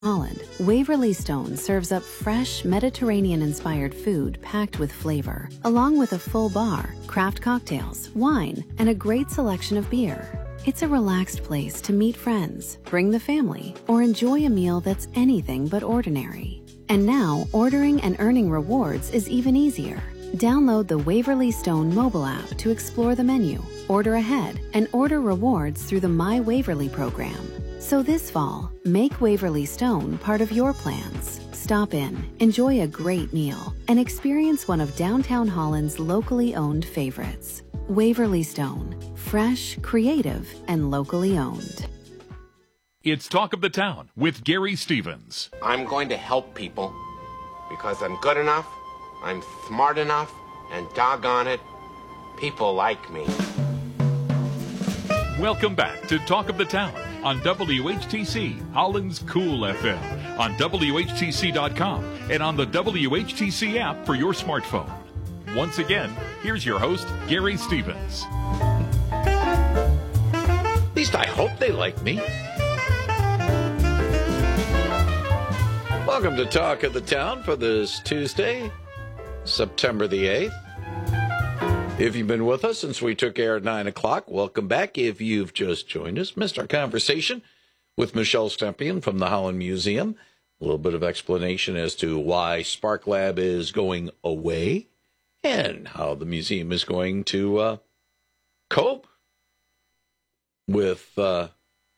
Holland, Waverly Stone serves up fresh, Mediterranean-inspired food packed with flavor, along with a full bar, craft cocktails, wine, and a great selection of beer. It's a relaxed place to meet friends, bring the family, or enjoy a meal that's anything but ordinary. And now, ordering and earning rewards is even easier. Download the Waverly Stone mobile app to explore the menu, order ahead, and order rewards through the My Waverly program. So this fall, make Waverly Stone part of your plans. Stop in, enjoy a great meal, and experience one of downtown Holland's locally owned favorites. Waverly Stone, fresh, creative, and locally owned. It's Talk of the Town with Gary Stevens. I'm going to help people because I'm good enough, I'm smart enough, and doggone it, people like me. Welcome back to Talk of the Town on WHTC, Holland's Cool FM, on WHTC.com, and on the WHTC app for your smartphone. Once again, here's your host, Gary Stevens. At least I hope they like me. Welcome to Talk of the Town for this Tuesday, September the 8th. If you've been with us since we took air at 9 o'clock, welcome back. If you've just joined us, missed our conversation with Michelle Stempien from the Holland Museum, a little bit of explanation as to why Spark Lab is going away and how the museum is going to cope with the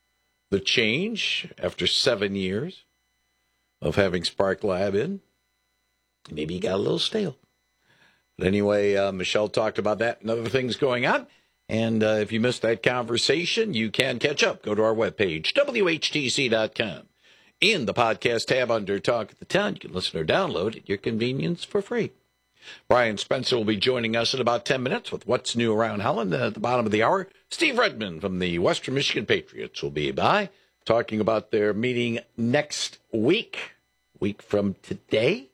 change after 7 years of having Spark Lab in. Maybe you got a little stale. But anyway, Michelle talked about that and other things going on. And if you missed that conversation, you can catch up. Go to our webpage, WHTC.com. In the podcast tab under Talk of the Town, you can listen or download at your convenience for free. Brian Spencer will be joining us in about 10 minutes with What's New Around Holland. At the bottom of the hour, Steve Redmond from the Western Michigan Patriots will be by, talking about their meeting next week from today,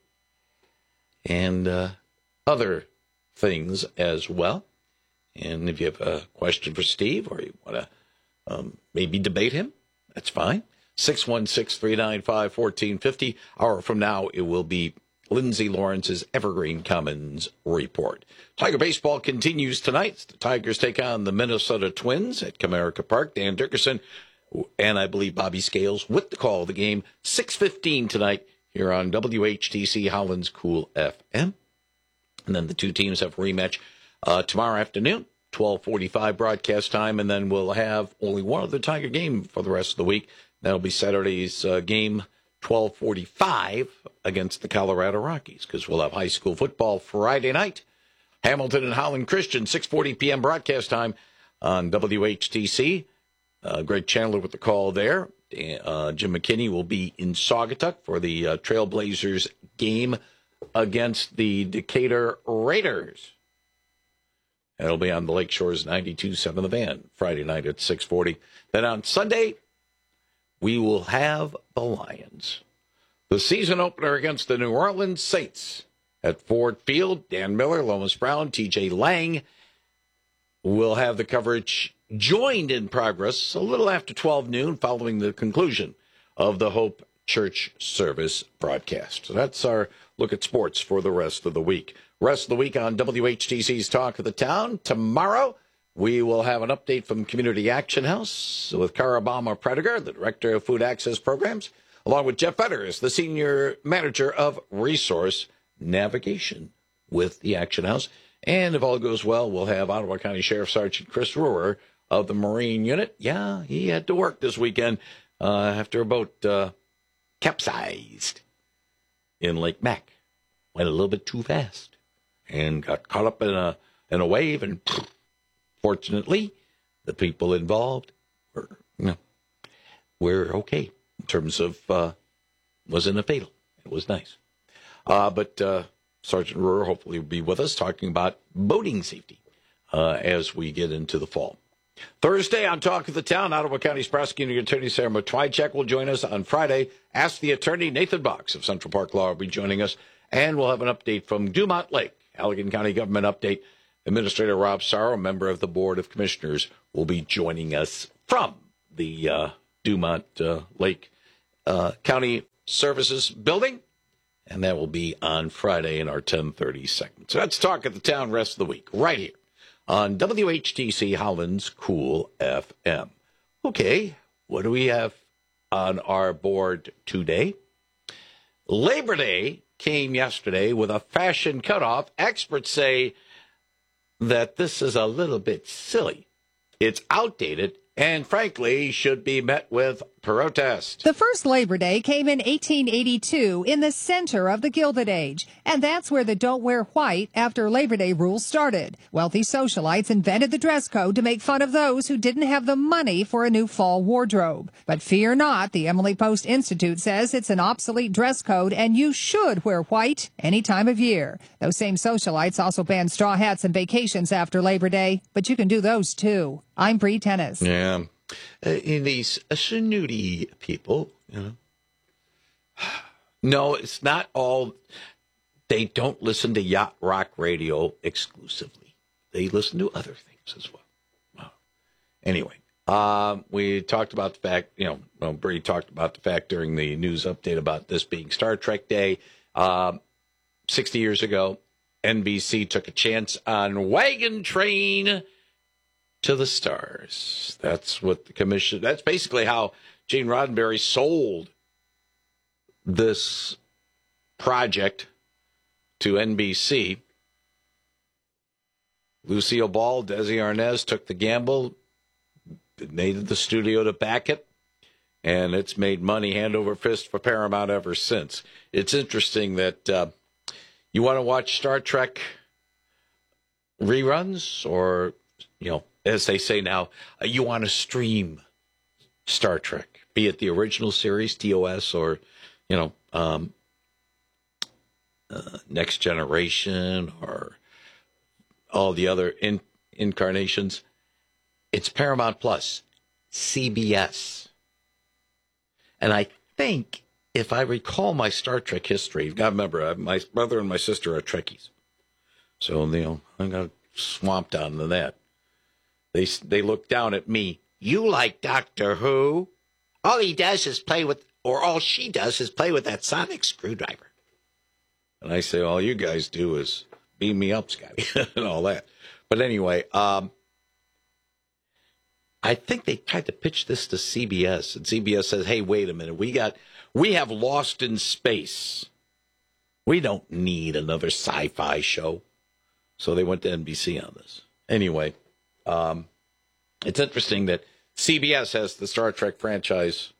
and other things as well. And if you have a question for Steve or you want to maybe debate him, that's fine. 616-395-1450. Hour from now, it will be Lindsay Lawrence's Evergreen Commons Report. Tiger baseball continues tonight. The Tigers take on the Minnesota Twins at Comerica Park. Dan Dickerson and I believe Bobby Scales with the call of the game. 6:15 tonight here on WHTC Holland's Cool FM. And then the two teams have a rematch tomorrow afternoon, 12:45 broadcast time, and then we'll have only one other Tiger game for the rest of the week. That'll be Saturday's game, 12:45 against the Colorado Rockies, because we'll have high school football Friday night. Hamilton and Holland Christian, 6:40 p.m. broadcast time on WHTC. Greg Chandler with the call there. Jim McKinney will be in Saugatuck for the Trailblazers game against the Decatur Raiders. That'll be on the Lakeshore's 92.7 The Van, Friday night at 6:40. Then on Sunday, we will have the Lions. The season opener against the New Orleans Saints at Ford Field. Dan Miller, Lomas Brown, TJ Lang will have the coverage joined in progress a little after 12 noon following the conclusion of the Hope Church service broadcast. So that's our look at sports for the rest of the week. Rest of the week on WHTC's Talk of the Town. Tomorrow, we will have an update from Community Action House with Cara Balmer-Prediger, the Director of Food Access Programs, along with Jeff Fetters, the Senior Manager of Resource Navigation with the Action House. And if all goes well, we'll have Ottawa County Sheriff Sergeant Chris Ruhr of the Marine Unit. Yeah, he had to work this weekend after a boat capsized in Lake Mac. Went a little bit too fast and got caught up in a wave. And fortunately, the people involved were okay in terms of wasn't a fatal. It was nice. But Sergeant Ruhr hopefully will be with us talking about boating safety as we get into the fall. Thursday on Talk of the Town, Ottawa County's Prosecuting Attorney Sarah Matwychak will join us. On Friday, Ask the Attorney Nathan Box of Central Park Law will be joining us. And we'll have an update from Dumont Lake, Allegan County Government Update. Administrator Rob Sorrow, member of the Board of Commissioners, will be joining us from the Dumont Lake County Services Building, and that will be on Friday in our 10:30 segment. So that's Talk of the Town rest of the week, right here on WHTC Holland's Cool FM. Okay, what do we have on our board today? Labor Day came yesterday with a fashion cutoff. Experts say that this is a little bit silly. It's outdated and, frankly, should be met with protest. The first Labor Day came in 1882 in the center of the Gilded Age, and that's where the don't wear white after Labor Day rules started. Wealthy socialites invented the dress code to make fun of those who didn't have the money for a new fall wardrobe. But fear not, the Emily Post Institute says it's an obsolete dress code and you should wear white any time of year. Those same socialites also banned straw hats and vacations after Labor Day, but you can do those too. I'm Bree Tennis. Yeah. These snooty people, you know. No, it's not all. They don't listen to yacht rock radio exclusively. They listen to other things as well. Wow. Anyway, we talked about the fact, Bree talked about the fact during the news update about this being Star Trek Day. 60 years ago, NBC took a chance on Wagon Train to the Stars. That's what the commission, that's basically how Gene Roddenberry sold this project to NBC. Lucille Ball, Desi Arnaz took the gamble, made the studio to back it, and it's made money hand over fist for Paramount ever since. It's interesting that you want to watch Star Trek reruns, or, as they say now, you want to stream Star Trek, be it the original series, TOS, or, Next Generation, or all the other incarnations. It's Paramount Plus, CBS. And I think, if I recall my Star Trek history, you've got to remember, my brother and my sister are Trekkies. So, I got swamped onto that. They look down at me. You like Doctor Who? All he does is play with, or all she does is play with that sonic screwdriver. And I say, all you guys do is beam me up, Scotty, and all that. But anyway, I think they tried to pitch this to CBS, and CBS says, hey, wait a minute, we have Lost in Space. We don't need another sci-fi show. So they went to NBC on this. Anyway, it's interesting that CBS has the Star Trek franchise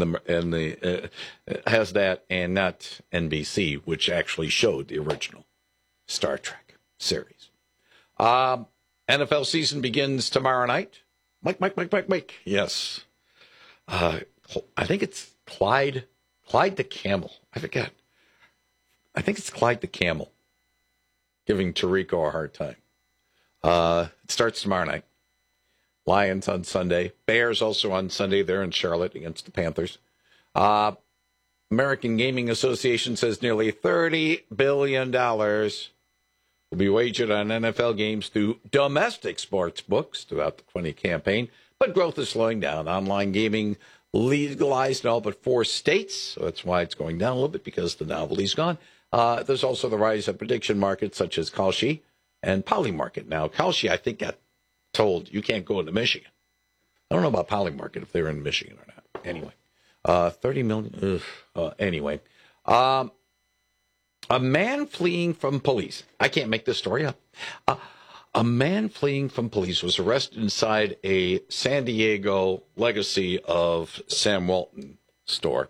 has that, and not NBC, which actually showed the original Star Trek series. NFL season begins tomorrow night. Mike. Yes. I think it's Clyde the Camel. I forgot. I think it's Clyde the Camel giving Tirico a hard time. It starts tomorrow night. Lions on Sunday. Bears also on Sunday. They're in Charlotte against the Panthers. American Gaming Association says nearly $30 billion will be wagered on NFL games through domestic sports books throughout the 20 campaign. But growth is slowing down. Online gaming legalized in all but 4 states. So that's why it's going down a little bit, because the novelty's gone. There's also the rise of prediction markets such as Kalshi and Polymarket. Now, Kalshi, I think, got told you can't go into Michigan. I don't know about Polymarket, if they're in Michigan or not. Anyway, 30 million. Anyway, a man fleeing from police. I can't make this story up. A man fleeing from police was arrested inside a San Diego Legacy of Sam Walton store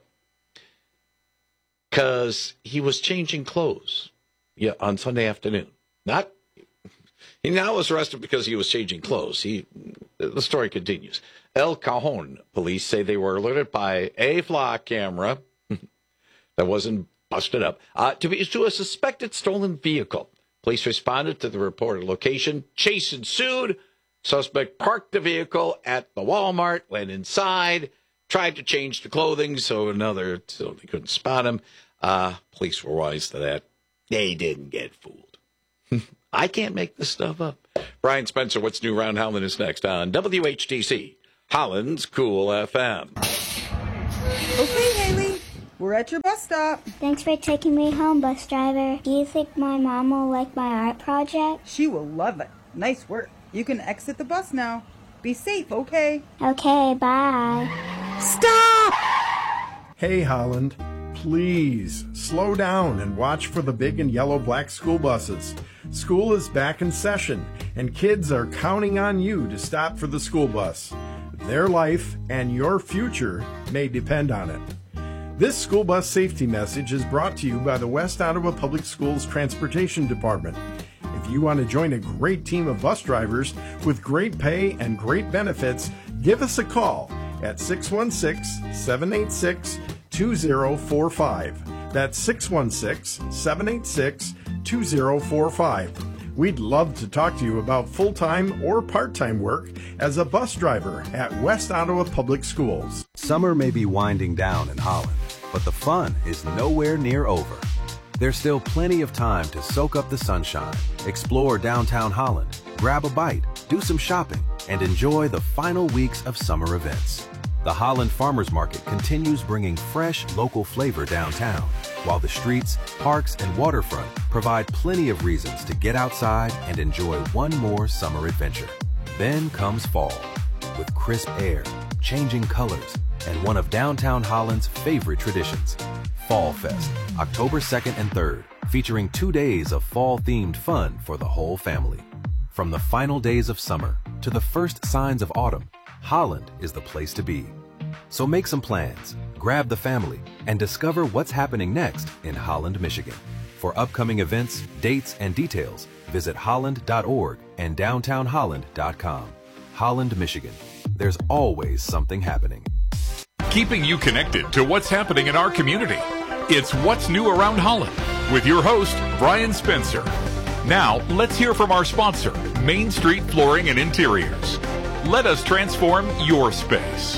because he was changing clothes on Sunday afternoon. He now was arrested because he was changing clothes. The story continues. El Cajon police say they were alerted by a flock camera that wasn't busted up to a suspected stolen vehicle. Police responded to the reported location. Chase ensued. Suspect parked the vehicle at the Walmart, went inside, tried to change the clothing so they couldn't spot him. Police were wise to that. They didn't get fooled. I can't make this stuff up. Brian Spencer, what's new around Holland is next on WHTC, Holland's Cool FM. Okay, Haley, We're at your bus stop. Thanks for taking me home, bus driver. Do you think my mom will like my art project? She will love it. Nice work. You can exit the bus now. Be safe, okay? Okay, bye. Stop! Hey, Holland. Please slow down and watch for the big and yellow black school buses. School is back in session, and kids are counting on you to stop for the school bus. Their life and your future may depend on it. This school bus safety message is brought to you by the West Ottawa Public Schools Transportation Department. If you want to join a great team of bus drivers with great pay and great benefits, give us a call at 616-786-2045. That's 616-786-2045. We'd love to talk to you about full-time or part-time work as a bus driver at West Ottawa Public Schools. Summer may be winding down in Holland, but the fun is nowhere near over. There's still plenty of time to soak up the sunshine, explore downtown Holland, grab a bite, do some shopping, and enjoy the final weeks of summer events. The Holland Farmers Market continues bringing fresh, local flavor downtown, while the streets, parks, and waterfront provide plenty of reasons to get outside and enjoy one more summer adventure. Then comes fall, with crisp air, changing colors, and one of downtown Holland's favorite traditions, Fall Fest, October 2nd and 3rd, featuring 2 days of fall-themed fun for the whole family. From the final days of summer to the first signs of autumn, Holland is the place to be. So make some plans, grab the family, and discover what's happening next in Holland, Michigan. For upcoming events, dates, and details, visit holland.org and downtownholland.com. Holland, Michigan. There's always something happening. Keeping you connected to what's happening in our community. It's What's New Around Holland with your host, Brian Spencer. Now, let's hear from our sponsor, Main Street Flooring and Interiors. Let us transform your space.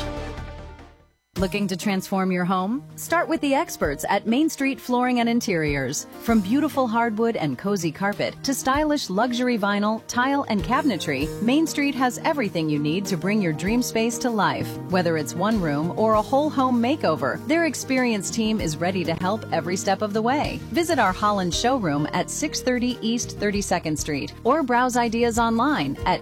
Looking to transform your home? Start with the experts at Main Street Flooring and Interiors. From beautiful hardwood and cozy carpet to stylish luxury vinyl, tile, and cabinetry, Main Street has everything you need to bring your dream space to life. Whether it's one room or a whole home makeover, their experienced team is ready to help every step of the way. Visit our Holland showroom at 630 East 32nd Street or browse ideas online at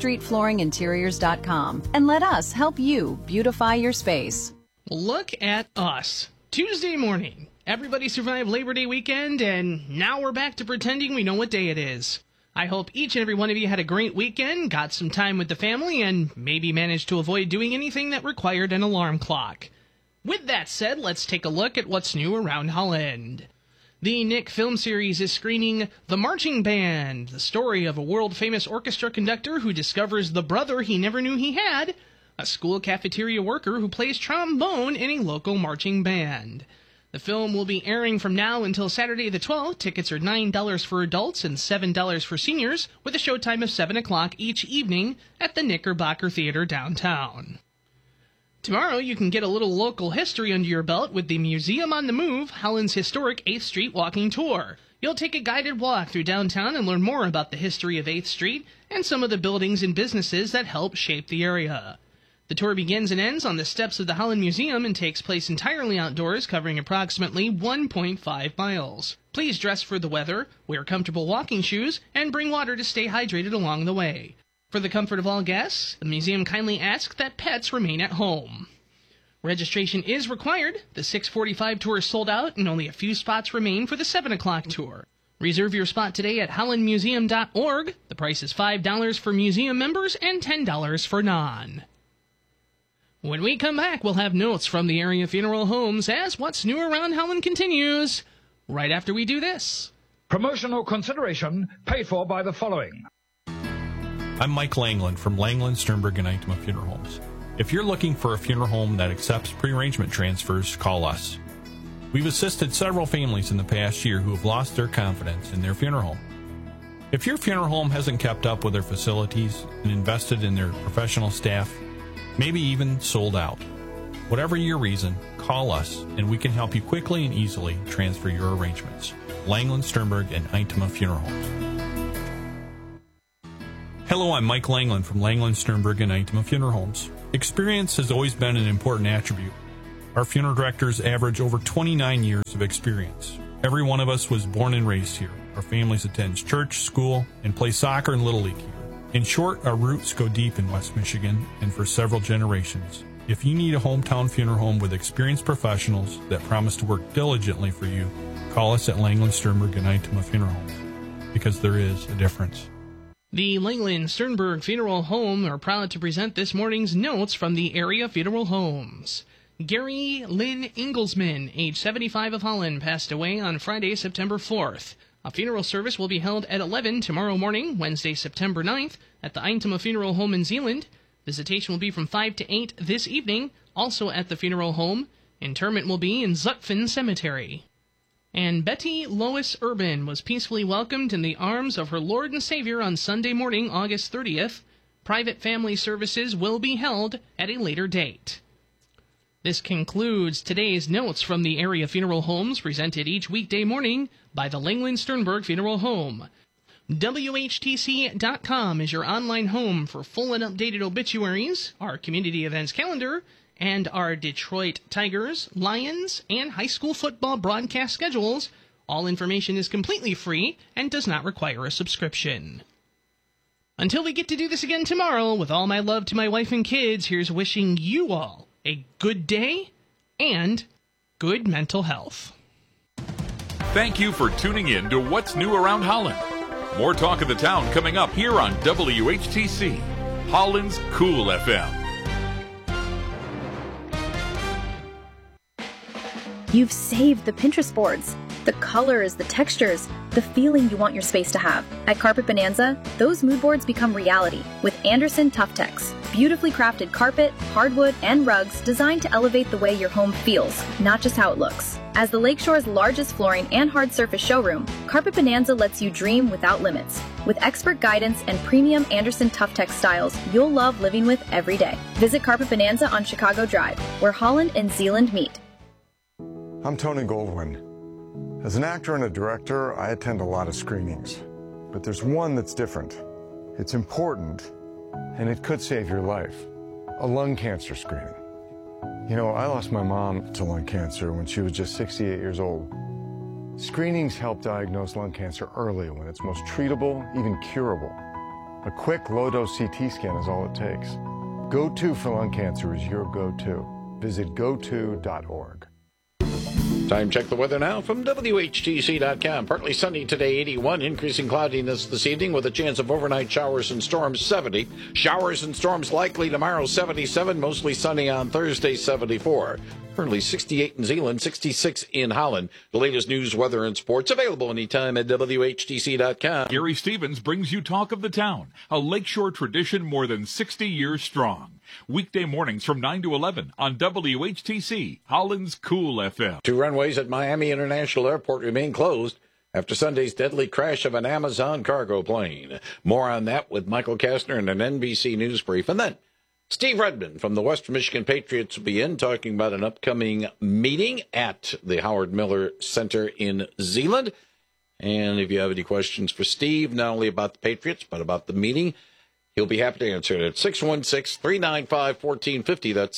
mainstreetflooringinteriors.com and let us help you beautify your space. Look at us. Tuesday morning. Everybody survived Labor Day weekend, and now we're back to pretending we know what day it is. I hope each and every one of you had a great weekend, got some time with the family, and maybe managed to avoid doing anything that required an alarm clock. With that said, let's take a look at what's new around Holland. The Nick film series is screening The Marching Band, the story of a world-famous orchestra conductor who discovers the brother he never knew he had, a school cafeteria worker who plays trombone in a local marching band. The film will be airing from now until Saturday the 12th. Tickets are $9 for adults and $7 for seniors, with a showtime of 7 o'clock each evening at the Knickerbocker Theater downtown. Tomorrow you can get a little local history under your belt with the Museum on the Move, Holland's historic 8th Street walking tour. You'll take a guided walk through downtown and learn more about the history of 8th Street and some of the buildings and businesses that help shape the area. The tour begins and ends on the steps of the Holland Museum and takes place entirely outdoors, covering approximately 1.5 miles. Please dress for the weather, wear comfortable walking shoes, and bring water to stay hydrated along the way. For the comfort of all guests, the museum kindly asks that pets remain at home. Registration is required. The 6:45 tour is sold out, and only a few spots remain for the 7 o'clock tour. Reserve your spot today at hollandmuseum.org. The price is $5 for museum members and $10 for non. When we come back, we'll have notes from the area funeral homes as What's New Around Holland continues, right after we do this. Promotional consideration paid for by the following. I'm Mike Langland from Langland, Sternberg, and Eichmann Funeral Homes. If you're looking for a funeral home that accepts pre-arrangement transfers, call us. We've assisted several families in the past year who have lost their confidence in their funeral home. If your funeral home hasn't kept up with their facilities and invested in their professional staff, maybe even sold out, whatever your reason, call us and we can help you quickly and easily transfer your arrangements. Langland, Sternberg, and Eichmann Funeral Homes. Hello, I'm Mike Langland from Langland, Sternberg, and Eichmann Funeral Homes. Experience has always been an important attribute. Our funeral directors average over 29 years of experience. Every one of us was born and raised here. Our families attend church, school, and play soccer and Little League here. In short, our roots go deep in West Michigan and for several generations. If you need a hometown funeral home with experienced professionals that promise to work diligently for you, call us at Langland Sternberg and Itema Funeral Homes, because there is a difference. The Langland Sternberg Funeral Home are proud to present this morning's notes from the area funeral homes. Gary Lynn Inglesman, age 75 of Holland, passed away on Friday, September 4th. A funeral service will be held at 11 tomorrow morning, Wednesday, September 9th, at the Itema Funeral Home in Zeeland. Visitation will be from 5 to 8 this evening, also at the funeral home. Interment will be in Zutphen Cemetery. And Betty Lois Urban was peacefully welcomed in the arms of her Lord and Savior on Sunday morning, August 30th. Private family services will be held at a later date. This concludes today's notes from the area funeral homes presented each weekday morning by the Langland Sternberg Funeral Home. WHTC.com is your online home for full and updated obituaries, our community events calendar, and our Detroit Tigers, Lions, and high school football broadcast schedules. All information is completely free and does not require a subscription. Until we get to do this again tomorrow, with all my love to my wife and kids, here's wishing you all a good day and good mental health. Thank you for tuning in to What's New Around Holland. More talk of the town coming up here on WHTC, Holland's Cool FM. You've saved the Pinterest boards. The colors, the textures, the feeling you want your space to have. At Carpet Bonanza, those mood boards become reality with Anderson Tuftex. Beautifully crafted carpet, hardwood, and rugs designed to elevate the way your home feels, not just how it looks. As the Lakeshore's largest flooring and hard surface showroom, Carpet Bonanza lets you dream without limits. With expert guidance and premium Anderson Tuftex styles you'll love living with every day. Visit Carpet Bonanza on Chicago Drive, where Holland and Zeeland meet. I'm Tony Goldwyn. As an actor and a director, I attend a lot of screenings. But there's one that's different. It's important, and it could save your life. A lung cancer screening. You know, I lost my mom to lung cancer when she was just 68 years old. Screenings help diagnose lung cancer early when it's most treatable, even curable. A quick, low-dose CT scan is all it takes. Go-To for lung cancer is your go-to. Visit goto.org. Time check the weather now from WHTC.com. Partly sunny today, 81. Increasing cloudiness this evening with a chance of overnight showers and storms, 70. Showers and storms likely tomorrow, 77. Mostly sunny on Thursday, 74. Currently 68 in Zeeland, 66 in Holland. The latest news, weather, and sports available anytime at WHTC.com. Gary Stevens brings you Talk of the Town, a Lakeshore tradition more than 60 years strong. Weekday mornings from 9 to 11 on WHTC, Holland's Cool FM. 2 runways at Miami International Airport remain closed after Sunday's deadly crash of an Amazon cargo plane. More on that with Michael Kastner in an NBC News brief. And then Steve Redmond from the Western Michigan Patriots will be in talking about an upcoming meeting at the Howard Miller Center in Zeeland. And if you have any questions for Steve, not only about the Patriots, but about the meeting, he'll be happy to answer it at 616-395-1450. That's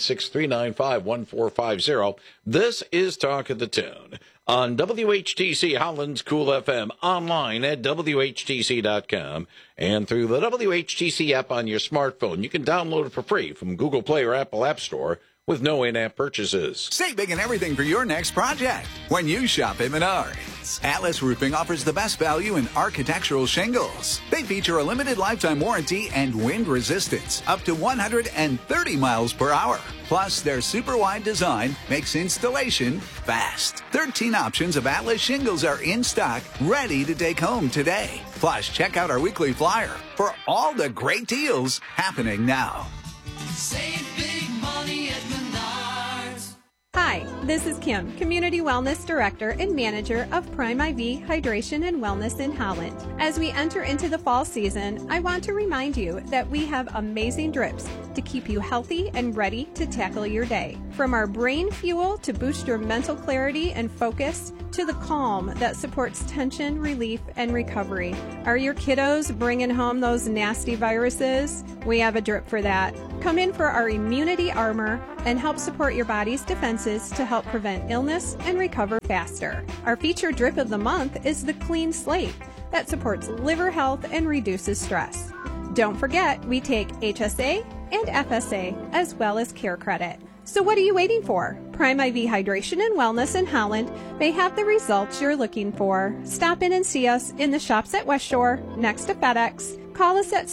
616-395-1450. This is Talk of the Town on WHTC Holland's Cool FM, online at WHTC.com, and through the WHTC app on your smartphone. You can download it for free from Google Play or Apple App Store with no in-app purchases. Save big and everything for your next project when you shop at Menards. Atlas Roofing offers the best value in architectural shingles. They feature a limited lifetime warranty and wind resistance up to 130 miles per hour. Plus, their super wide design makes installation fast. 13 options of Atlas shingles are in stock, ready to take home today. Plus, check out our weekly flyer for all the great deals happening now. Save big money at Menards. Hi, This is Kim, Community Wellness Director and Manager of Prime IV Hydration and Wellness in Holland. As we enter into the fall season, I want to remind you that we have amazing drips to keep you healthy and ready to tackle your day. From our brain fuel to boost your mental clarity and focus, to the calm that supports tension, relief, and recovery. Are your kiddos bringing home those nasty viruses? We have a drip for that. Come in for our immunity armor and help support your body's defenses to help prevent illness and recover faster. Our featured drip of the month is the Clean Slate that supports liver health and reduces stress. Don't forget, we take HSA and FSA as well as Care Credit. So what are you waiting for? Prime IV Hydration and Wellness in Holland may have the results you're looking for. Stop in and see us in the shops at West Shore next to FedEx. Call us at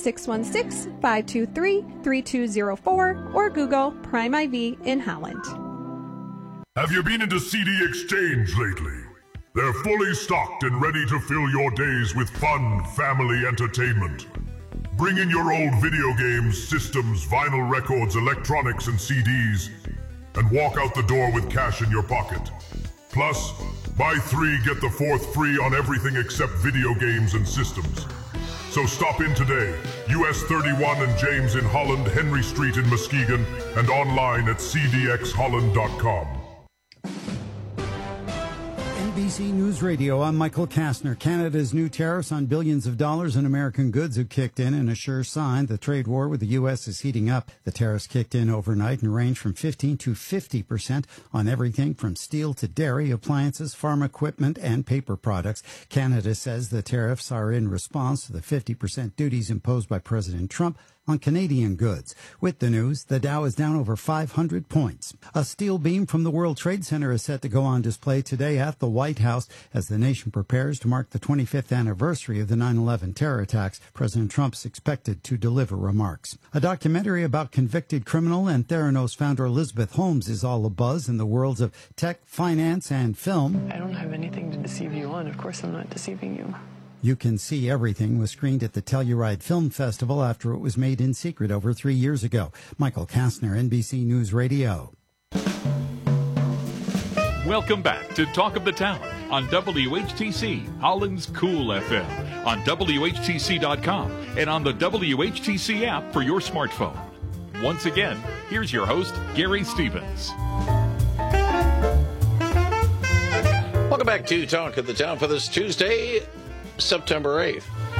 616-523-3204 or Google Prime IV in Holland. Have you been into CD Exchange lately? They're fully stocked and ready to fill your days with fun, family entertainment. Bring in your old video games, systems, vinyl records, electronics, and CDs, and walk out the door with cash in your pocket. Plus, buy 3, get the 4th free on everything except video games and systems. So stop in today, US 31 and James in Holland, Henry Street in Muskegon, and online at cdxholland.com. NBC News Radio, I'm Michael Kastner. Canada's new tariffs on billions of dollars in American goods have kicked in a sure sign the trade war with the U.S. is heating up. The tariffs kicked in overnight and range from 15 to 50% on everything from steel to dairy, appliances, farm equipment, and paper products. Canada says the tariffs are in response to the 50% duties imposed by President Trump on Canadian goods. With the news, the Dow is down over 500 points. A steel beam from the World Trade Center is set to go on display today at the White House as the nation prepares to mark the 25th anniversary of the 9/11 terror attacks. President Trump's expected to deliver remarks. A documentary about convicted criminal and Theranos founder Elizabeth Holmes is all abuzz in the worlds of tech, finance, and film. I don't have anything to deceive you on. Of course I'm not deceiving you. You Can See Everything was screened at the Telluride Film Festival after it was made in secret over 3 years ago. Michael Kastner, NBC News Radio. Welcome back to Talk of the Town on WHTC, Holland's Cool FM, on WHTC.com, and on the WHTC app for your smartphone. Once again, here's your host, Gary Stevens. Welcome back to Talk of the Town for this Tuesday, September 8th.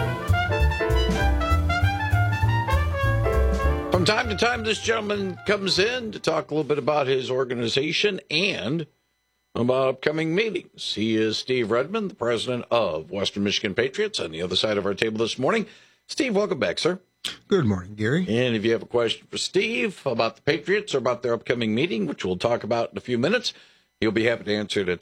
From time to time, this gentleman comes in to talk a little bit about his organization and about upcoming meetings. He is Steve Redmond, the president of Western Michigan Patriots, on the other side of our table this morning. Steve, welcome back, sir. Good morning, Gary. And if you have a question for Steve about the Patriots or about their upcoming meeting, which we'll talk about in a few minutes, he'll be happy to answer it at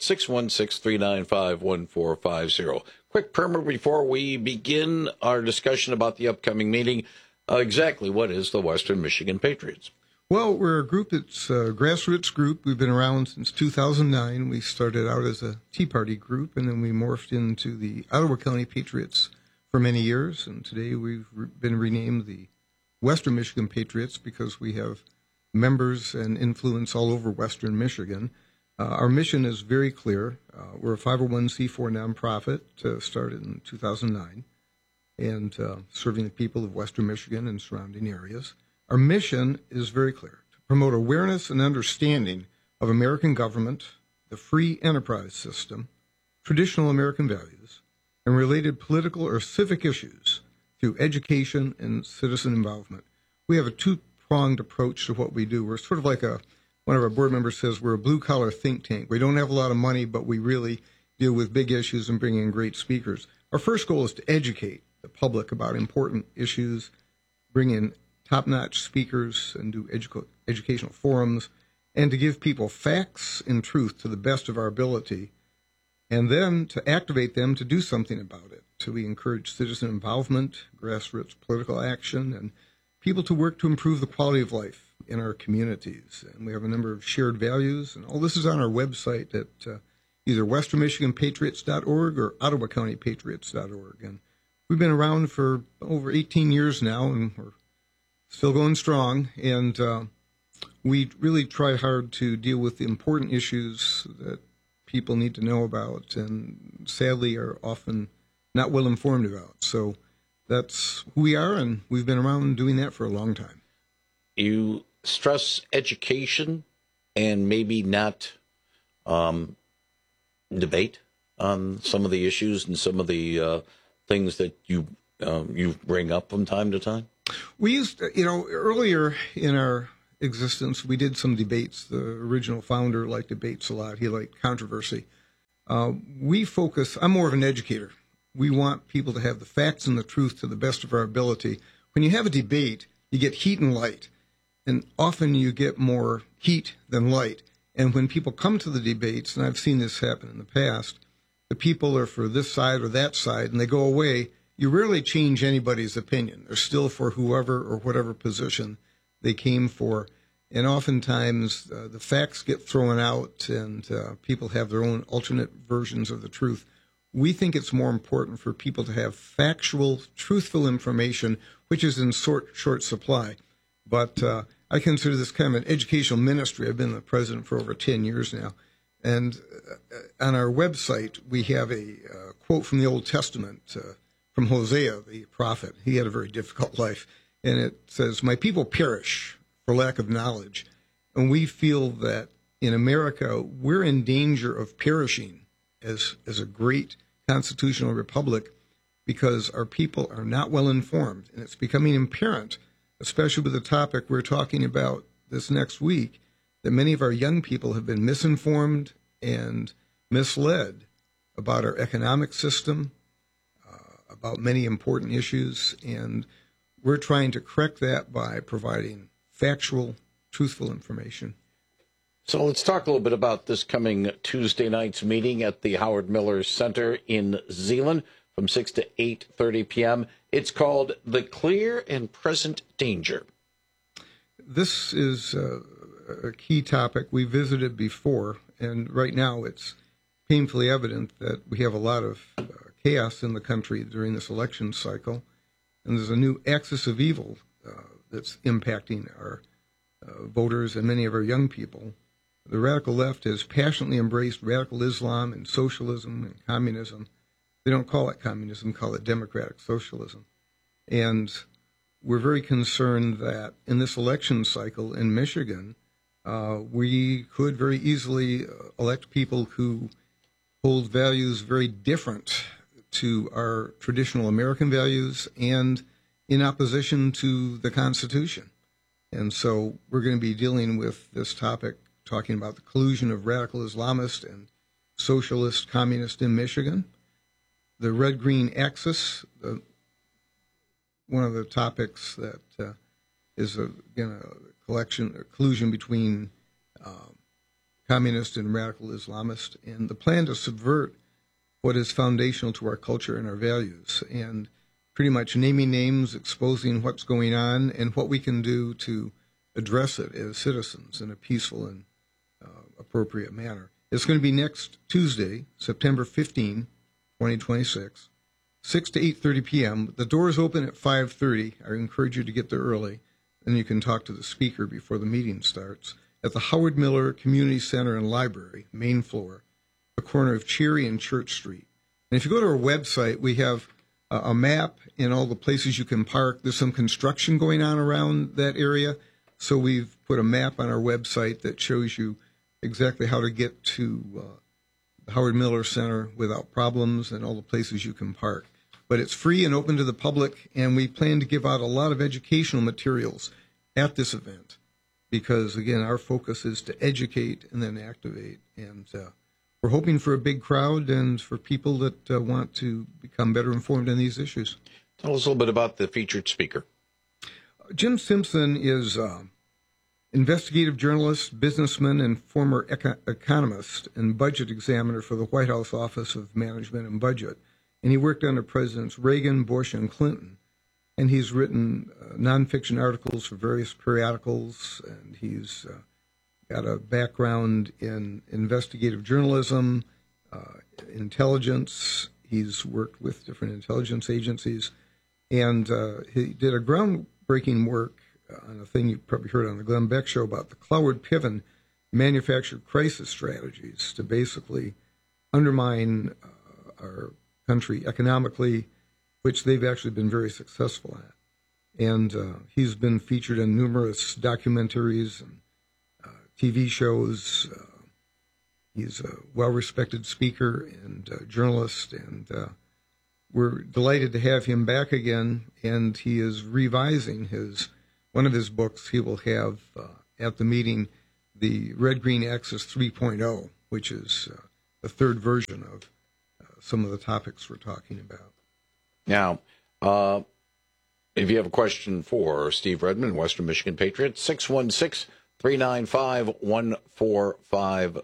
616-395-1450. Quick primer before we begin our discussion about the upcoming meeting. Exactly what is the Western Michigan Patriots? Well, we're a group that's a grassroots group. We've been around since 2009. We started out as a Tea Party group, and then we morphed into the Ottawa County Patriots for many years. And today we've been renamed the Western Michigan Patriots because we have members and influence all over Western Michigan. Our mission is very clear. We're a 501c4 nonprofit started in 2009 and serving the people of Western Michigan and surrounding areas. Our mission is very clear: to promote awareness and understanding of American government, the free enterprise system, traditional American values, and related political or civic issues through education and citizen involvement. We have a two-pronged approach to what we do. We're sort of like one of our board members says, we're a blue-collar think tank. We don't have a lot of money, but we really deal with big issues and bring in great speakers. Our first goal is to educate the public about important issues, bring in top-notch speakers and do educational forums, and to give people facts and truth to the best of our ability, and then to activate them to do something about it. So we encourage citizen involvement, grassroots political action, and people to work to improve the quality of life in our communities. And we have a number of shared values, and all this is on our website at either westernmichiganpatriots.org or ottawacountypatriots.org. And we've been around for over 18 years now, and we're still going strong. And we really try hard to deal with the important issues that people need to know about and sadly are often not well informed about. So that's who we are, and we've been around doing that for a long time. You stress education and maybe not debate on some of the issues and some of the things that you bring up from time to time? We used to, earlier in our existence, we did some debates. The original founder liked debates a lot. He liked controversy. We focus, I'm more of an educator. We want people to have the facts and the truth to the best of our ability. When you have a debate, you get heat and light, and often you get more heat than light. And when people come to the debates, and I've seen this happen in the past, the people are for this side or that side, and they go away. You rarely change anybody's opinion. They're still for whoever or whatever position they came for. And oftentimes the facts get thrown out and people have their own alternate versions of the truth. We think it's more important for people to have factual, truthful information, which is in short supply. But I consider this kind of an educational ministry. I've been the president for over 10 years now. And on our website, we have a quote from the Old Testament from Hosea, the prophet. He had a very difficult life. And it says, "My people perish for lack of knowledge." And we feel that in America, we're in danger of perishing as a great constitutional republic because our people are not well informed. And it's becoming apparent, especially with the topic we're talking about this next week, that many of our young people have been misinformed and misled about our economic system, about many important issues, and we're trying to correct that by providing factual, truthful information. So let's talk a little bit about this coming Tuesday night's meeting at the Howard Miller Center in Zeeland from 6 to 8:30 p.m. It's called The Clear and Present Danger. This is a key topic. We visited before, and right now it's painfully evident that we have a lot of chaos in the country during this election cycle, and there's a new axis of evil that's impacting our voters and many of our young people. The radical left has passionately embraced radical Islam and socialism and communism. They don't call it communism, call it democratic socialism. And we're very concerned that in this election cycle in Michigan, we could very easily elect people who hold values very different to our traditional American values and in opposition to the Constitution. And so we're going to be dealing with this topic, talking about the collusion of radical Islamist and socialist communist in Michigan. The red-green axis, one of the topics that is again a collusion between communist and radical Islamist, and the plan to subvert what is foundational to our culture and our values, and pretty much naming names, exposing what's going on, and what we can do to address it as citizens in a peaceful and appropriate manner. It's going to be next Tuesday, September 15, 2026, 6 to 8:30 p.m. The doors open at 5:30. I encourage you to get there early, and you can talk to the speaker before the meeting starts at the Howard Miller Community Center and Library, main floor, the corner of Cherry and Church Street. And if you go to our website, we have a map in all the places you can park. There's some construction going on around that area, so we've put a map on our website that shows you exactly how to get to the Howard Miller Center without problems and all the places you can park. But it's free and open to the public, and we plan to give out a lot of educational materials at this event because, again, our focus is to educate and then activate. And we're hoping for a big crowd and for people that want to become better informed on these issues. Tell us a little bit about the featured speaker. Jim Simpson is investigative journalist, businessman, and former economist and budget examiner for the White House Office of Management and Budget. And he worked under Presidents Reagan, Bush, and Clinton. And he's written nonfiction articles for various periodicals, and he's got a background in investigative journalism, intelligence. He's worked with different intelligence agencies, and he did a groundbreaking work on a thing you probably heard on the Glenn Beck show about the Cloward Piven manufactured crisis strategies to basically undermine our country economically, which they've actually been very successful at. And he's been featured in numerous documentaries and TV shows. He's a well-respected speaker and journalist, and we're delighted to have him back again. And he is revising one of his books. He will have at the meeting the Red Green Axis 3.0, which is the third version of some of the topics we're talking about. Now, if you have a question for Steve Redmond, Western Michigan Patriots, 616-395-1450.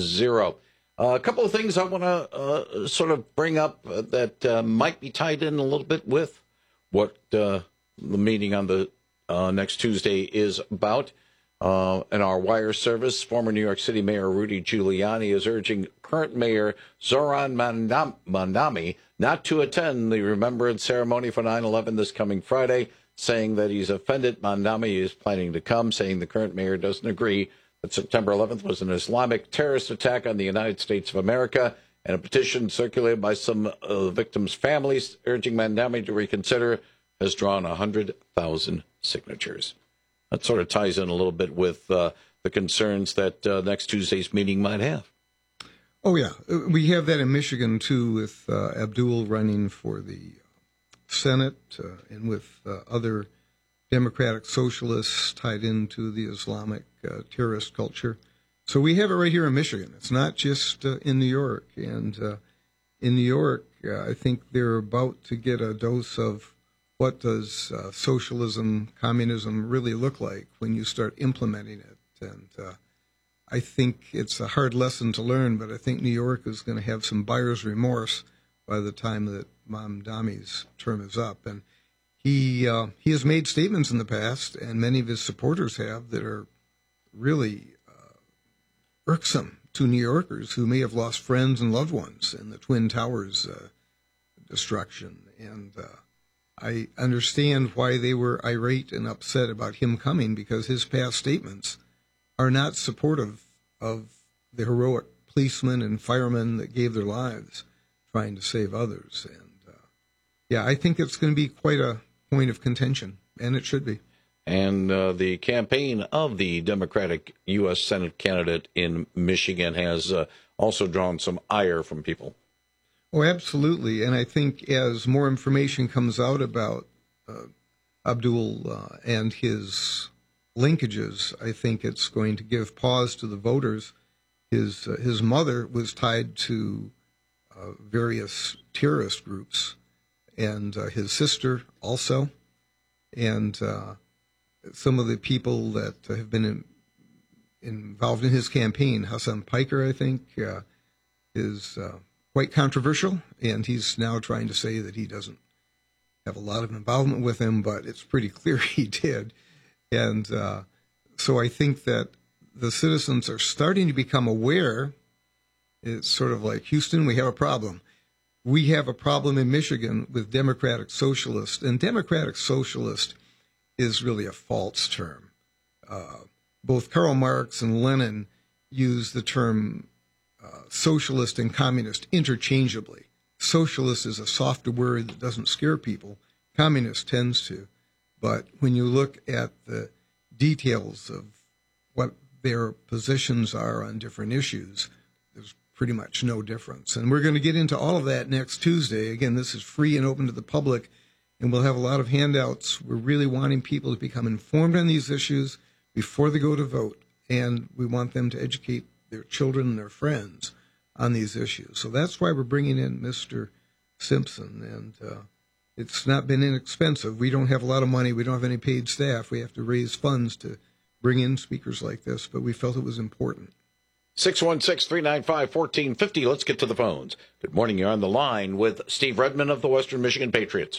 A couple of things I want to sort of bring up that might be tied in a little bit with what the meeting on the next Tuesday is about. In our wire service, former New York City Mayor Rudy Giuliani is urging current Mayor Zoran Mandami not to attend the remembrance ceremony for 9/11 this coming Friday, saying that he's offended. Mandami is planning to come, saying the current mayor doesn't agree that September 11th was an Islamic terrorist attack on the United States of America, and a petition circulated by some of the victims' families urging Mandami to reconsider has drawn 100,000 signatures. That sort of ties in a little bit with the concerns that next Tuesday's meeting might have. Oh, yeah. We have that in Michigan, too, with Abdul running for the Senate and with other democratic socialists tied into the Islamic terrorist culture. So we have it right here in Michigan. It's not just in New York. And in New York, I think they're about to get a dose of what does socialism, communism really look like when you start implementing it. And I think it's a hard lesson to learn, but I think New York is going to have some buyer's remorse by the time that Mamdami's term is up. And he has made statements in the past, and many of his supporters have, that are really irksome to New Yorkers who may have lost friends and loved ones in the Twin Towers destruction. And I understand why they were irate and upset about him coming, because his past statements are not supportive of the heroic policemen and firemen that gave their lives trying to save others. And yeah, I think it's going to be quite a point of contention, and it should be. And the campaign of the Democratic U.S. Senate candidate in Michigan has also drawn some ire from people. Oh, absolutely. And I think as more information comes out about Abdul and his linkages, I think it's going to give pause to the voters. His mother was tied to various terrorist groups, and his sister also. And some of the people that have been involved in his campaign, Hassan Piker, I think, is quite controversial, and he's now trying to say that he doesn't have a lot of involvement with him, but it's pretty clear he did. And so I think that the citizens are starting to become aware. It's sort of like, Houston, we have a problem. We have a problem in Michigan with democratic socialist, and democratic socialist is really a false term. Both Karl Marx and Lenin used the term socialist and communist interchangeably. Socialist is a softer word that doesn't scare people. Communist tends to. But when you look at the details of what their positions are on different issues, there's pretty much no difference. And we're going to get into all of that next Tuesday. Again, this is free and open to the public, and we'll have a lot of handouts. We're really wanting people to become informed on these issues before they go to vote, and we want them to educate their children and their friends on these issues. So that's why we're bringing in Mr. Simpson, and it's not been inexpensive. We don't have a lot of money. We don't have any paid staff. We have to raise funds to bring in speakers like this, but we felt it was important. 616-395-1450. Let's get to the phones. Good morning. You're on the line with Steve Redmond of the Western Michigan Patriots.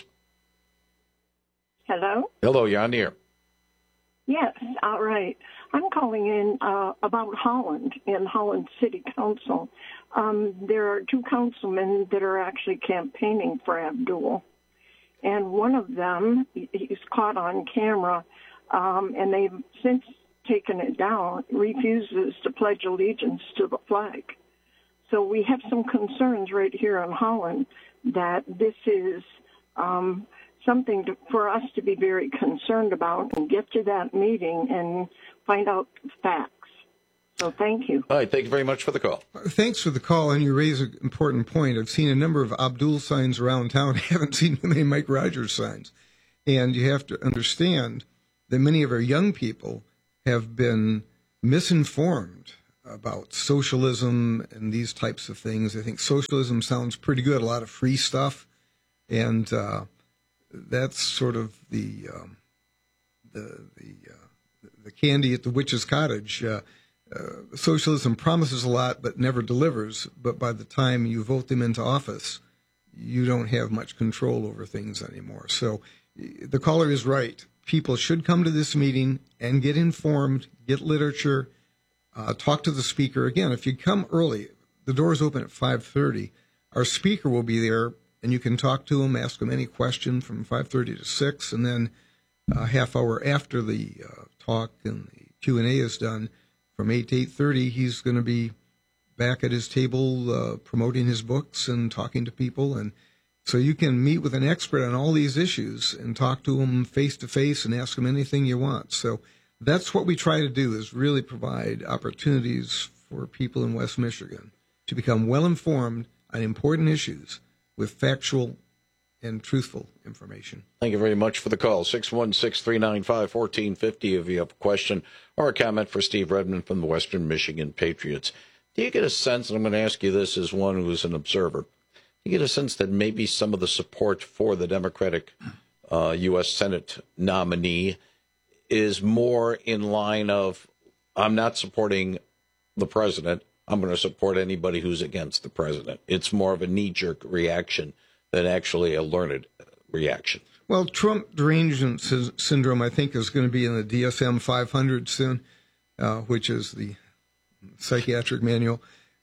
Hello? Hello, you're on the air. Yes, all right. I'm calling in about Holland and Holland City Council. There are two councilmen that are actually campaigning for Abdul. And one of them, he's caught on camera and they've since taken it down, refuses to pledge allegiance to the flag. So we have some concerns right here in Holland that this is something for us to be very concerned about and get to that meeting and find out facts. So thank you. All right, thank you very much for the call. Thanks for the call, and you raise an important point. I've seen a number of Abdul signs around town. I haven't seen many Mike Rogers signs. And you have to understand that many of our young people have been misinformed about socialism and these types of things. I think socialism sounds pretty good, a lot of free stuff, and that's sort of the candy at the witch's cottage. Socialism promises a lot but never delivers, but by the time you vote them into office, you don't have much control over things anymore. So the caller is right. People should come to this meeting and get informed, get literature, talk to the speaker. Again, if you come early, the doors open at 5:30. Our speaker will be there, and you can talk to him, ask him any question from 5:30 to 6, and then a half hour after the talk and the Q&A is done, from 8 to 8:30, he's going to be back at his table promoting his books and talking to people. And so you can meet with an expert on all these issues and talk to him face-to-face and ask him anything you want. So that's what we try to do, is really provide opportunities for people in West Michigan to become well-informed on important issues with factual and truthful information. Thank you very much for the call. 616-395-1450 if you have a question or a comment for Steve Redmond from the Western Michigan Patriots. Do you get a sense, and I'm going to ask you this as one who is an observer, do you get a sense that maybe some of the support for the Democratic U.S. Senate nominee is more in line of, I'm not supporting the president, I'm going to support anybody who's against the president? It's more of a knee-jerk reaction than actually a learned reaction. Well, Trump derangement syndrome, I think, is going to be in the DSM-500 soon, which is the psychiatric manual.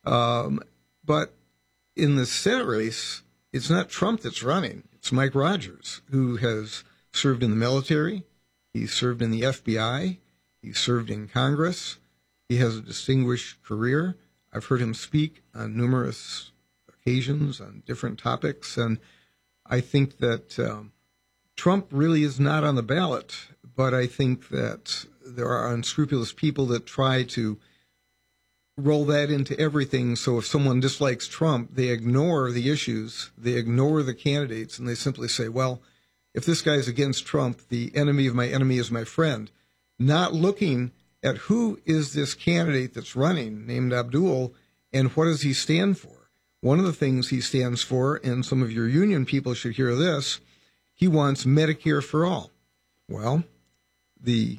But in the Senate race, it's not Trump that's running. It's Mike Rogers, who has served in the military. He served in the FBI. He served in Congress. He has a distinguished career. I've heard him speak on numerous occasions on different topics, and I think that Trump really is not on the ballot, but I think that there are unscrupulous people that try to roll that into everything. So if someone dislikes Trump, they ignore the issues, they ignore the candidates, and they simply say, well, if this guy's against Trump, the enemy of my enemy is my friend, not looking at who is this candidate that's running named Abdul and what does he stand for. One of the things he stands for, and some of your union people should hear this, he wants Medicare for all. Well, the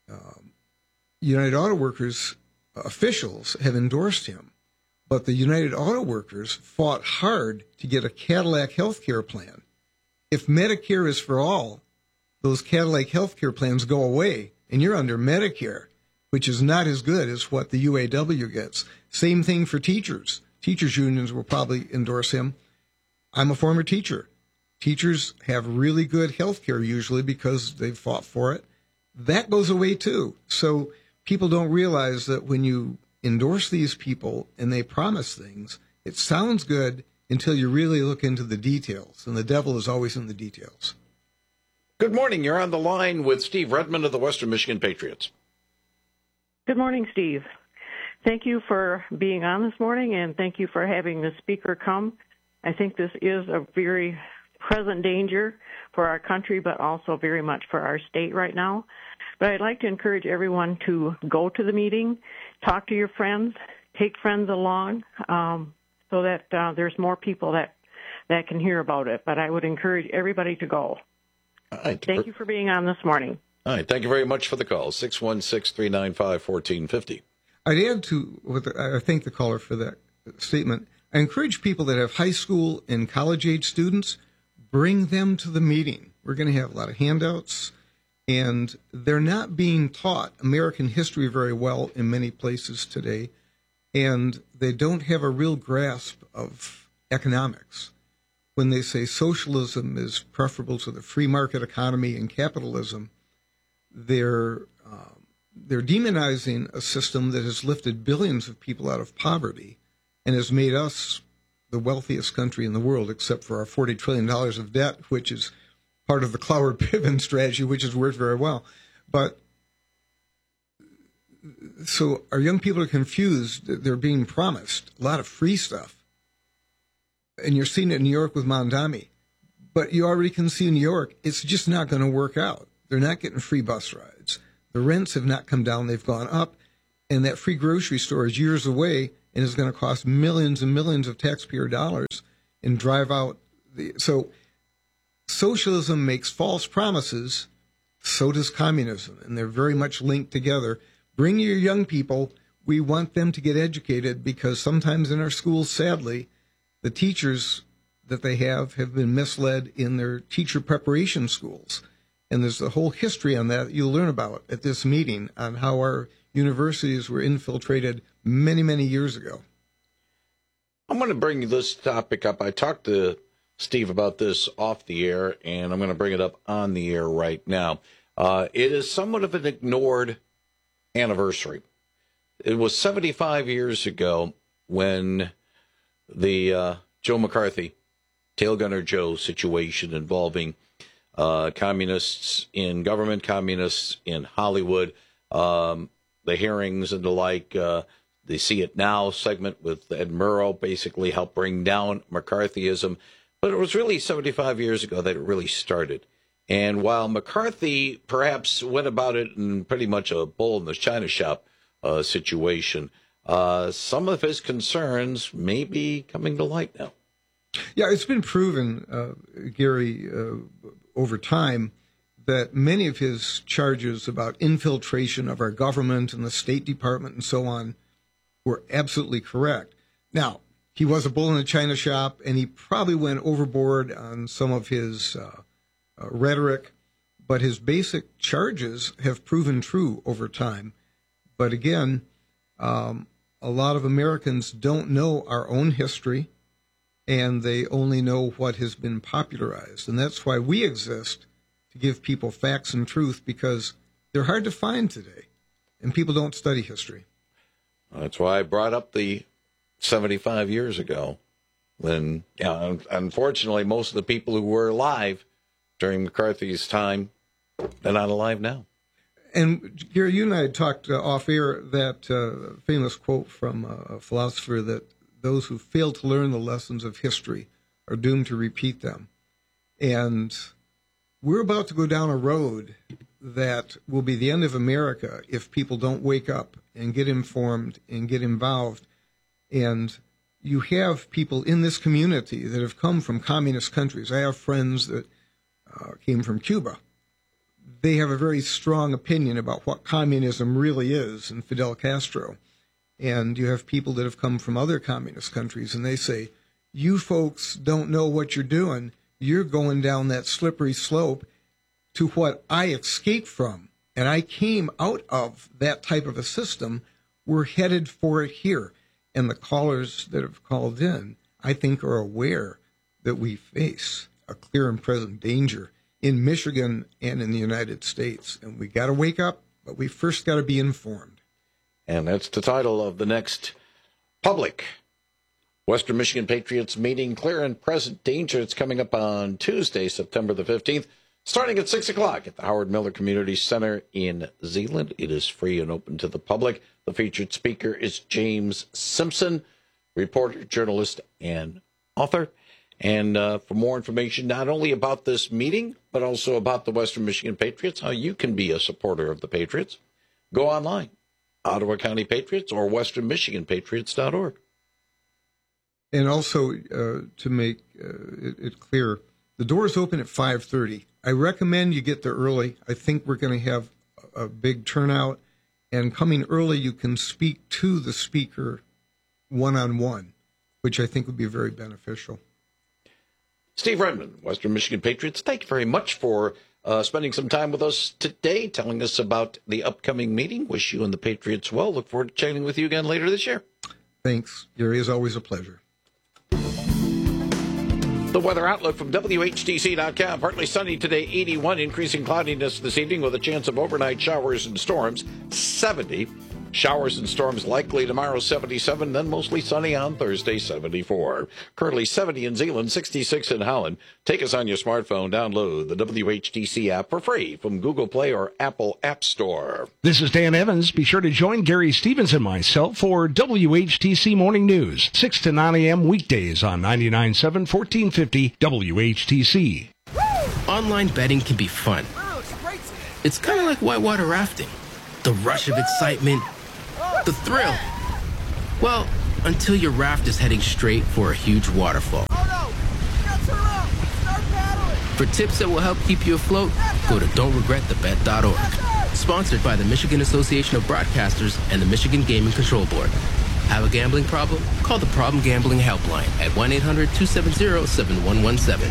United Auto Workers officials have endorsed him, but the United Auto Workers fought hard to get a Cadillac health care plan. If Medicare is for all, those Cadillac health care plans go away, and you're under Medicare, which is not as good as what the UAW gets. Same thing for teachers. Teachers' unions will probably endorse him. I'm a former teacher. Teachers have really good health care usually because they've fought for it. That goes away too. So people don't realize that when you endorse these people and they promise things, it sounds good until you really look into the details, and the devil is always in the details. Good morning. You're on the line with Steve Redmond of the Western Michigan Patriots. Good morning, Steve. Thank you for being on this morning, and thank you for having the speaker come. I think this is a very present danger for our country, but also very much for our state right now. But I'd like to encourage everyone to go to the meeting, talk to your friends, take friends along, so that there's more people that can hear about it. But I would encourage everybody to go. All right. Thank you for being on this morning. All right. Thank you very much for the call. 616-395-1450. I'd add to what I thank the caller for that statement. I encourage people that have high school and college-age students, bring them to the meeting. We're going to have a lot of handouts, and they're not being taught American history very well in many places today, and they don't have a real grasp of economics. When they say socialism is preferable to the free market economy and capitalism, they're demonizing a system that has lifted billions of people out of poverty and has made us the wealthiest country in the world, except for our $40 trillion of debt, which is part of the Cloward-Piven strategy, which has worked very well. But so our young people are confused. They're being promised a lot of free stuff. And you're seeing it in New York with Mondami. But you already can see in New York, it's just not going to work out. They're not getting free bus rides. The rents have not come down. They've gone up. And that free grocery store is years away and is going to cost millions and millions of taxpayer dollars and drive out the... So socialism makes false promises. So does communism. And they're very much linked together. Bring your young people. We want them to get educated because sometimes in our schools, sadly, the teachers that they have been misled in their teacher preparation schools. And there's a whole history on that you'll learn about at this meeting on how our universities were infiltrated many, many years ago. I'm going to bring this topic up. I talked to Steve about this off the air, and I'm going to bring it up on the air right now. It is somewhat of an ignored anniversary. It was 75 years ago when the Joe McCarthy, Tail Gunner Joe situation involving communists in government, communists in Hollywood, the hearings and the like, the See It Now segment with Ed Murrow basically helped bring down McCarthyism. But it was really 75 years ago that it really started. And while McCarthy perhaps went about it in pretty much a bull in the china shop situation, some of his concerns may be coming to light now. Yeah, it's been proven, Gary, over time that many of his charges about infiltration of our government and the State Department and so on were absolutely correct. Now, he was a bull in the china shop, and he probably went overboard on some of his rhetoric, but his basic charges have proven true over time. But again, a lot of Americans don't know our own history, and they only know what has been popularized. And that's why we exist, to give people facts and truth, because they're hard to find today, and people don't study history. That's why I brought up the 75 years ago when, unfortunately, most of the people who were alive during McCarthy's time, they're not alive now. And Gary, you and I had talked off air that famous quote from a philosopher that those who fail to learn the lessons of history are doomed to repeat them. And we're about to go down a road that will be the end of America if people don't wake up and get informed and get involved. And you have people in this community that have come from communist countries. I have friends that came from Cuba. They have a very strong opinion about what communism really is and Fidel Castro. And you have people that have come from other communist countries, and they say, you folks don't know what you're doing. You're going down that slippery slope to what I escaped from. And I came out of that type of a system. We're headed for it here. And the callers that have called in, I think, are aware that we face a clear and present danger in Michigan and in the United States. And we got to wake up, but we first got to be informed. And that's the title of the next public Western Michigan Patriots meeting, Clear and Present Danger. It's coming up on Tuesday, September the 15th, starting at 6 o'clock at the Howard Miller Community Center in Zeeland. It is free and open to the public. The featured speaker is James Simpson, reporter, journalist, and author. And for more information, not only about this meeting, but also about the Western Michigan Patriots, how you can be a supporter of the Patriots, go online, Ottawa County Patriots or westernmichiganpatriots.org. And also, to make it clear, the doors open at 5:30. I recommend you get there early. I think we're going to have a big turnout. And coming early, you can speak to the speaker one-on-one, which I think would be very beneficial. Steve Redmond, Western Michigan Patriots, thank you very much for spending some time with us today, telling us about the upcoming meeting. Wish you and the Patriots well. Look forward to chatting with you again later this year. Thanks, Gary. It's always a pleasure. The weather outlook from WHTC.com. Partly sunny today, 81. Increasing cloudiness this evening with a chance of overnight showers and storms, 70. Showers and storms likely tomorrow, 77. Then mostly sunny on Thursday, 74. Currently 70 in Zeeland, 66 in Holland. Take us on your smartphone. Download the WHTC app for free from Google Play or Apple App Store. This is Dan Evans. Be sure to join Gary Stevens and myself for WHTC Morning News, 6 to 9 a.m. weekdays on 99.7, 1450 WHTC. Online betting can be fun. It's kind of like whitewater rafting. The rush of excitement, the thrill. Well, until your raft is heading straight for a huge waterfall. For tips that will help keep you afloat, go to don'tregretthebet.org. Sponsored by the Michigan Association of Broadcasters and the Michigan Gaming Control Board. Have a gambling problem? Call the Problem Gambling Helpline at 1-800-270-7117.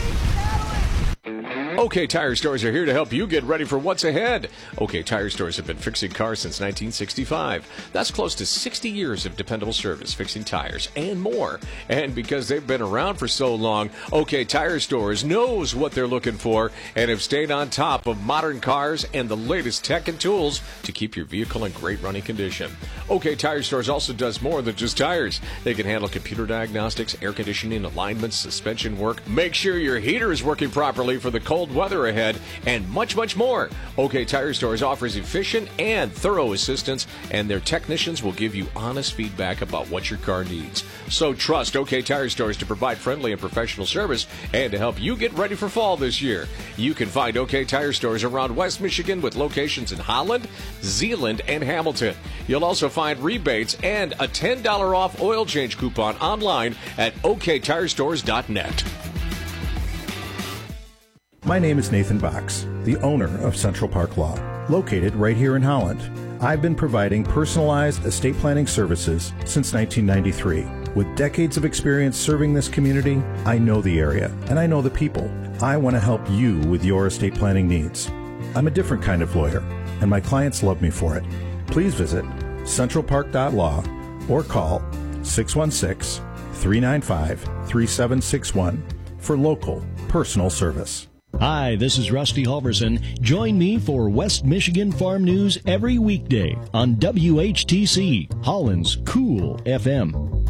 OK Tire Stores are here to help you get ready for what's ahead. OK Tire Stores have been fixing cars since 1965. That's close to 60 years of dependable service, fixing tires and more. And because they've been around for so long, OK Tire Stores knows what they're looking for and have stayed on top of modern cars and the latest tech and tools to keep your vehicle in great running condition. OK Tire Stores also does more than just tires. They can handle computer diagnostics, air conditioning, alignments, suspension work, make sure your heater is working properly for the cold weather ahead, and much, much more. OK Tire Stores offers efficient and thorough assistance, and their technicians will give you honest feedback about what your car needs. So trust OK Tire Stores to provide friendly and professional service and to help you get ready for fall this year. You can find OK Tire Stores around West Michigan with locations in Holland, Zeeland, and Hamilton. You'll also find rebates and a $10 off oil change coupon online at oktirestores.net. My name is Nathan Box, the owner of Central Park Law, located right here in Holland. I've been providing personalized estate planning services since 1993. With decades of experience serving this community, I know the area and I know the people. I want to help you with your estate planning needs. I'm a different kind of lawyer, and my clients love me for it. Please visit centralpark.law or call 616-395-3761 for local personal service. Hi, this is Rusty Halverson. Join me for West Michigan Farm News every weekday on WHTC, Holland's Cool FM.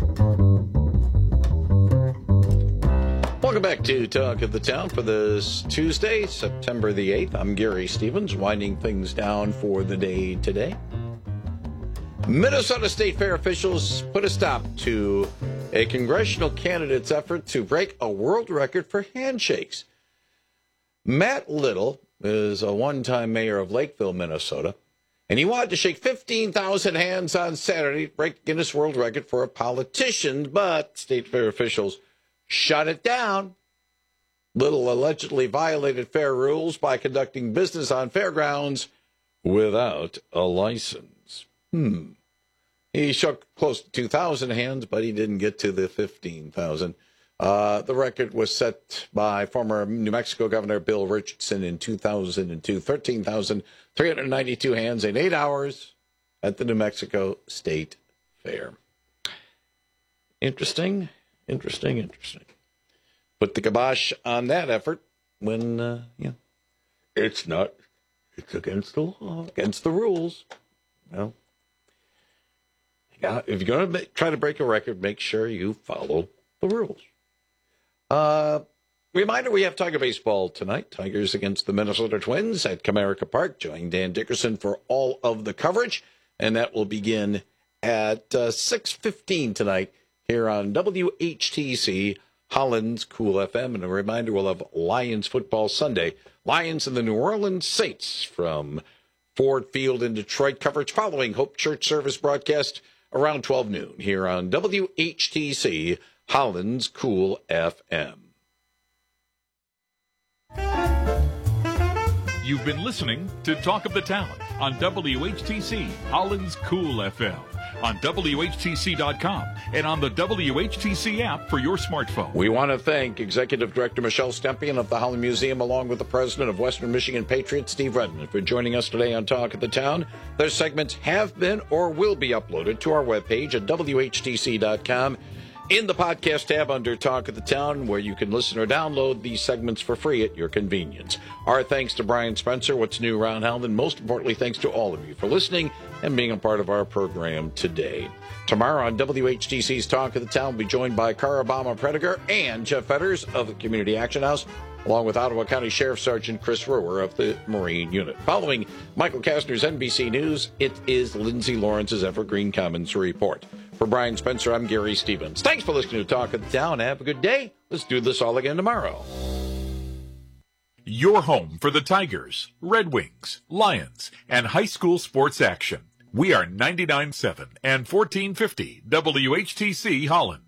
Welcome back to Talk of the Town for this Tuesday, September the 8th. I'm Gary Stevens, winding things down for the day today. Minnesota State Fair officials put a stop to a congressional candidate's effort to break a world record for handshakes. Matt Little is a one-time mayor of Lakeville, Minnesota, and he wanted to shake 15,000 hands on Saturday to break Guinness World Record for a politician, but State Fair officials shut it down. Little allegedly violated fair rules by conducting business on fairgrounds without a license. He shook close to 2,000 hands, but he didn't get to the 15,000. The record was set by former New Mexico Governor Bill Richardson in 2002, 13,392 hands in 8 hours at the New Mexico State Fair. Interesting. Put the kibosh on that effort when, it's against the law, against the rules. Well, if you're going to try to break a record, make sure you follow the rules. Reminder, we have Tiger baseball tonight. Tigers against the Minnesota Twins at Comerica Park. Join Dan Dickerson for all of the coverage, and that will begin at 6:15 tonight here on WHTC, Holland's Cool FM. And a reminder, we'll have Lions football Sunday. Lions and the New Orleans Saints from Ford Field in Detroit. Coverage following Hope Church service broadcast around 12 noon here on WHTC, Holland's Cool FM. You've been listening to Talk of the Town on WHTC, Holland's Cool FM, on WHTC.com, and on the WHTC app for your smartphone. We want to thank Executive Director Michelle Stempien of the Holland Museum, along with the President of Western Michigan Patriots, Steve Redmond, for joining us today on Talk of the Town. Their segments have been or will be uploaded to our webpage at WHTC.com. in the podcast tab under Talk of the Town, where you can listen or download these segments for free at your convenience. Our thanks to Brian Spencer, What's New Around Howland. Most importantly, thanks to all of you for listening and being a part of our program today. Tomorrow on WHTC's Talk of the Town, we'll be joined by Carabama Prediger and Jeff Fetters of the Community Action House, along with Ottawa County Sheriff Sergeant Chris Rower of the Marine Unit. Following Michael Kastner's NBC News, it is Lindsay Lawrence's Evergreen Commons Report. For Brian Spencer, I'm Gary Stevens. Thanks for listening to Talk of the Town. Have a good day. Let's do this all again tomorrow. Your home for the Tigers, Red Wings, Lions, and high school sports action. We are 99.7 and 1450 WHTC Holland.